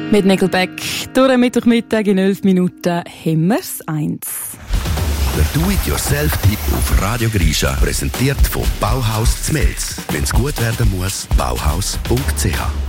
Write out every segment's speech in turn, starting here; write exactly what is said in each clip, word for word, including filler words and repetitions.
Mit Nickelback. Durch den Mittwochmittag in elf Minuten haben wir's eins. Der Do-it-yourself-Tipp auf Radio Grisha, präsentiert von Bauhaus Zmelz. Wenn's gut werden muss, bauhaus punkt c h.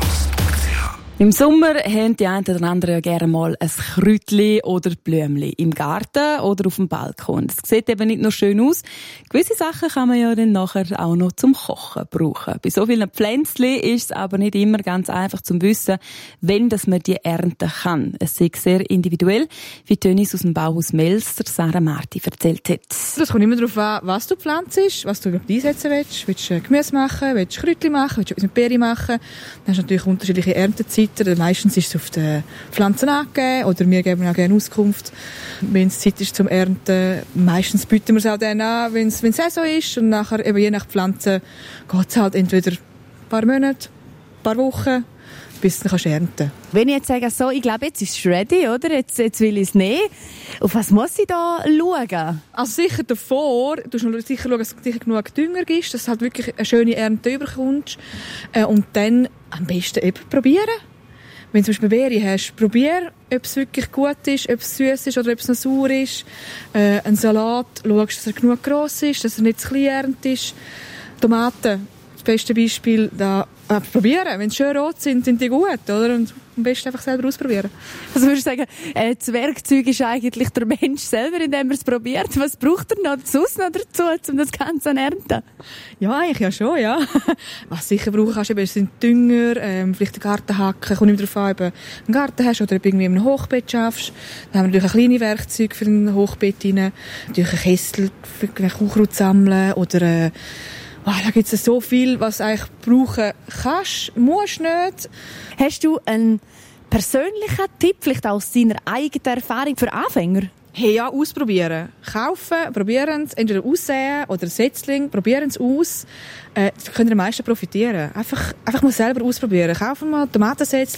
Im Sommer haben die einen oder anderen ja gerne mal ein Kräutchen oder Blümchen im Garten oder auf dem Balkon. Es sieht eben nicht nur schön aus. Gewisse Sachen kann man ja dann nachher auch noch zum Kochen brauchen. Bei so vielen Pflänzchen ist es aber nicht immer ganz einfach zu wissen, wenn dass man die ernten kann. Es ist sehr individuell, wie Tönnies aus dem Bauhaus Melzer Sarah Marti erzählt hat. Das kommt immer darauf an, was du pflanzt, was du einsetzen willst. Willst du Gemüse machen, willst du Kräutchen machen, willst du etwas mit Beeren machen. Dann hast du natürlich unterschiedliche Erntezeiten. Meistens ist es auf den Pflanzen angegeben oder wir geben auch gerne Auskunft, wenn es Zeit ist zum Ernten. Meistens bieten wir es auch dann an, wenn es, wenn es Saison ist und nachher eben je nach Pflanze geht es halt entweder ein paar Monate, ein paar Wochen, bis du kannst ernten. Wenn ich jetzt sage, so, ich glaube, jetzt ist es ready, oder? Jetzt, jetzt will ich es nehmen. Auf was muss ich da schauen? Also sicher davor, du musst sicher schauen, dass es sicher genug Dünger ist, dass du halt wirklich eine schöne Ernte überkommst. Äh, und dann am besten eben probieren. Wenn du zum Beispiel Beere hast, probier, ob es wirklich gut ist, ob es süß ist oder ob es noch sauer ist. Äh, ein Salat, schau, dass er genug gross ist, dass er nicht zu klein ernt ist. Tomaten, das beste Beispiel, da äh, probieren. Wenn sie schön rot sind, sind die gut, oder? Und am besten einfach selber ausprobieren. Also würdest du sagen, äh, das Werkzeug ist eigentlich der Mensch selber, indem er es probiert? Was braucht er noch sonst noch dazu, um das Ganze zu ernten? Ja, eigentlich ja schon, ja. Was du sicher brauchen kannst, eben, sind Dünger, ähm, vielleicht einen Gartenhacken, kommt nicht darauf an, ob du einen Garten hast oder ob du irgendwie in einem Hochbeet schaffst. Dann haben wir natürlich ein kleines Werkzeug für ein Hochbeet rein, natürlich einen Kessel für Unkraut sammeln oder äh, oh, da gibt es so viel, was du eigentlich brauchen kannst, musst nicht. Hast du einen persönlichen Tipp, vielleicht aus deiner eigenen Erfahrung für Anfänger? Hey, ja, ausprobieren. Kaufen, probieren es, entweder aussehen oder ein Setzling, probieren es aus. Äh, da können am meisten profitieren. Einfach, einfach mal selber ausprobieren. Kaufen mal Tomatensetzling,